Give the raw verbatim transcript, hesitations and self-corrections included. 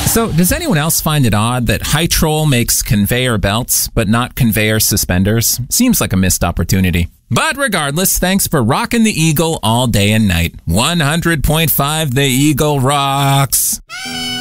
So, does anyone else find it odd that Hytrol makes conveyor belts, but not conveyor suspenders? Seems like a missed opportunity. But regardless, thanks for rocking the Eagle all day and night. one hundred point five The Eagle rocks!